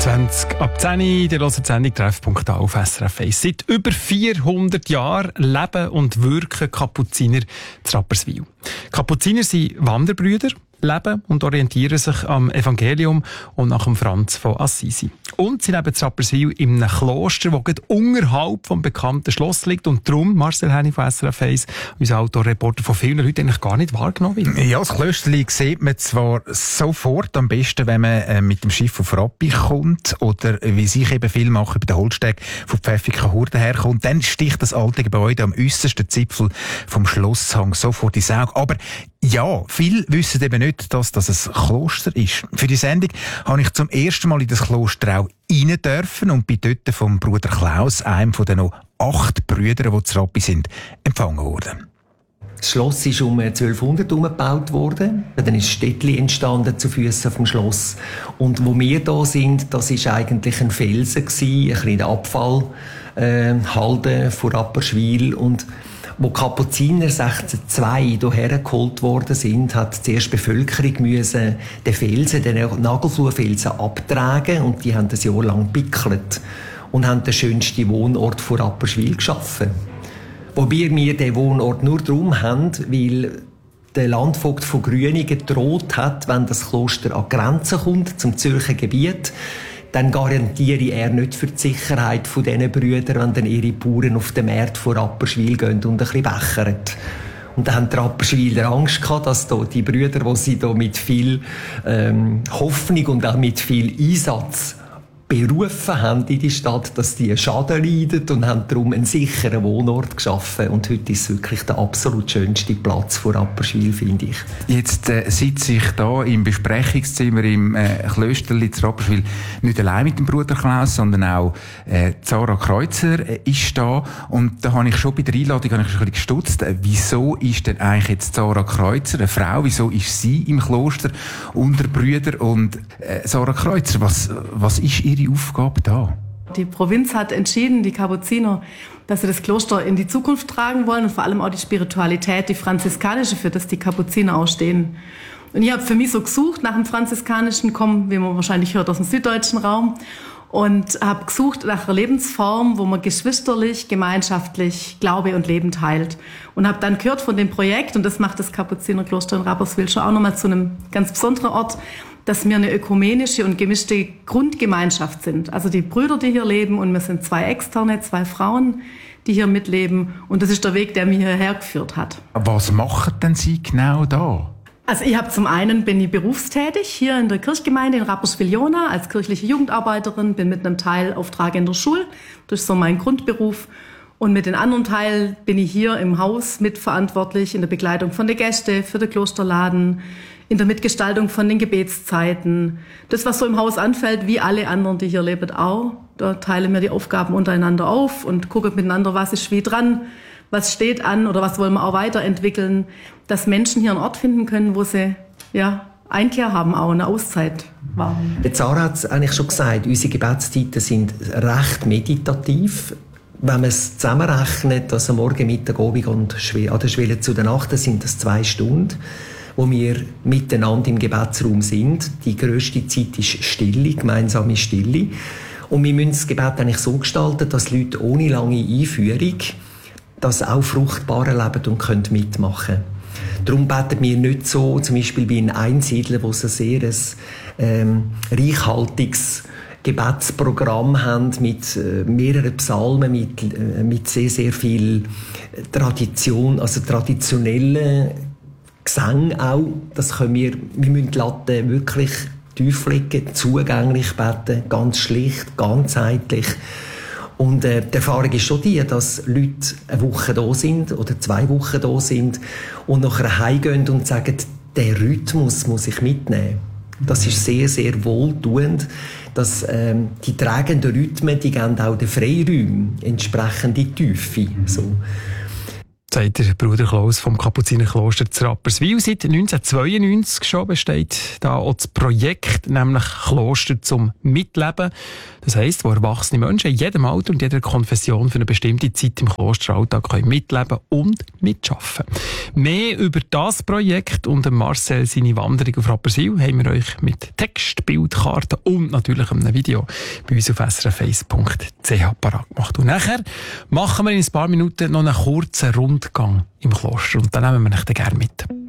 20 ab 10 Uhr, ihr hört die Sendung Treffpunkt auf SRF 1. Seit über 400 Jahren leben und wirken Kapuziner zu Rapperswil. Kapuziner sind Wanderbrüder, leben und orientieren sich am Evangelium und nach dem Franz von Assisi. Und sie leben zu Rapperswil in einem Kloster, das gerade unterhalb vom bekannten Schloss liegt und darum, Marcel Henny von SRF 1, unser Autoreporter, von vielen Leuten eigentlich gar nicht wahrgenommen wird. Ja, das Klösterli sieht man zwar sofort, am besten, wenn man mit dem Schiff auf Rappi kommt oder, wie sich eben viel machen, über den Holzsteg von Pfäffiken-Hurden herkommt, dann sticht das alte Gebäude am äussersten Zipfel vom Schlosshang sofort ins Auge. Aber ja, viele wissen eben nicht, dass das ein Kloster ist. Für die Sendung habe ich zum ersten Mal in das Kloster auch rein dürfen und bin dort vom Bruder Klaus, einem von den noch 8 Brüdern, die zu Rappi sind, empfangen worden. Das Schloss ist um 1200 umgebaut worden. Dann ist ein Städtchen entstanden zu Füssen vom Schloss. Und wo wir da sind, das ist eigentlich ein Felsen gewesen, ein kleiner Abfallhalde von Rapperswil. Und wo Kapuziner 1602 hierher geholt worden sind, hat zuerst die Bevölkerung müssen den Felsen, den Nagelfluhfelsen abtragen und die haben ein Jahr lang gepickelt und haben den schönsten Wohnort von Rapperswil geschaffen. Wobei wir den Wohnort nur darum haben, weil der Landvogt von Grüningen gedroht hat, wenn das Kloster an die Grenze kommt, zum Zürcher Gebiet, dann garantiere er nicht für die Sicherheit von diesen Brüdern, wenn dann ihre Bauern auf den Markt von Rapperswil gehen und ein bisschen bechern. Und dann haben die Rapperswiler Angst gehabt, dass da die Brüder, die sie da mit viel Hoffnung und auch mit viel Einsatz berufen haben in die Stadt, dass die Schaden leiden und haben darum einen sicheren Wohnort geschaffen. Und heute ist es wirklich der absolut schönste Platz von Rapperswil, finde ich. Jetzt sitze ich da im Besprechungszimmer im Klösterli zu Rapperswil nicht allein mit dem Bruder Klaus, sondern auch Zara Kreuzer ist da. Und da habe ich schon bei der Einladung ein bisschen gestutzt. Wieso ist denn eigentlich jetzt Zara Kreuzer eine Frau? Wieso ist sie im Kloster unter Brüdern? Und Zara Kreuzer, was ist ihre Aufgabe da? Die Provinz hat entschieden, die Kapuziner, dass sie das Kloster in die Zukunft tragen wollen und vor allem auch die Spiritualität, die franziskanische, für das die Kapuziner auch stehen. Und ich habe für mich so gesucht nach dem franziskanischen, wie man wahrscheinlich hört, aus dem süddeutschen Raum, und habe gesucht nach einer Lebensform, wo man geschwisterlich, gemeinschaftlich Glaube und Leben teilt. Und habe dann gehört von dem Projekt, und das macht das Kapuzinerkloster in Rapperswil schon auch nochmal zu einem ganz besonderen Ort, dass wir eine ökumenische und gemischte Grundgemeinschaft sind. Also die Brüder, die hier leben, und wir sind 2 Externe, 2 Frauen, die hier mitleben. Und das ist der Weg, der mich hierher geführt hat. Was machen denn Sie genau da? Also zum einen bin ich berufstätig hier in der Kirchgemeinde in Rapperswil-Jona als kirchliche Jugendarbeiterin, bin mit einem Teilauftrag in der Schule, das ist so mein Grundberuf. Und mit den anderen Teil bin ich hier im Haus mitverantwortlich in der Begleitung von den Gästen, für den Klosterladen, in der Mitgestaltung von den Gebetszeiten. Das, was so im Haus anfällt, wie alle anderen, die hier leben, auch. Da teilen wir die Aufgaben untereinander auf und gucken miteinander, was ist wie dran, was steht an oder was wollen wir auch weiterentwickeln, dass Menschen hier einen Ort finden können, wo sie Einkehr haben, auch eine Auszeit wahrnehmen. Der Zara hat es eigentlich schon gesagt, unsere Gebetszeiten sind recht meditativ. Wenn man es zusammenrechnet, also Morgen, Mittag, Abend und an der Schwelle zu der Nacht, sind das 2 Stunden, wo wir miteinander im Gebetsraum sind. Die grösste Zeit ist Stille, gemeinsame Stille. Und wir müssen das Gebet eigentlich so gestalten, dass Leute ohne lange Einführung das auch fruchtbar erleben und können mitmachen. Darum beten wir nicht so, zum Beispiel bei den Einsiedlern, wo sie sehr ein reichhaltiges Gebetsprogramm haben mit mehreren Psalmen, mit sehr, sehr viel Tradition, also traditionellen Gesang auch. Das können wir müssen die Latte wirklich tief legen, zugänglich beten, ganz schlicht, ganzheitlich. Und die Erfahrung ist schon die, dass Leute eine Woche da sind oder 2 Wochen da sind und nachher heimgehen und sagen, den Rhythmus muss ich mitnehmen. Das ist sehr, sehr wohltuend, dass die tragenden Rhythmen, die geben auch den Freiräumen entsprechende Tiefe. So. sagt der Bruder Klaus vom Kapuzinerkloster zu Rapperswil. Seit 1992 schon besteht da auch das Projekt, nämlich Kloster zum Mitleben. Das heisst, wo erwachsene Menschen in jedem Alter und jeder Konfession für eine bestimmte Zeit im Klosteralltag können mitleben und mitschaffen. Mehr über das Projekt und Marcel seine Wanderung auf Rapperswil haben wir euch mit Text, Bildkarten und natürlich einem Video bei uns auf srf1.ch parat gemacht. Und nachher machen wir in ein paar Minuten noch einen kurzen Rundgang im Kloster und dann nehmen wir euch gerne mit.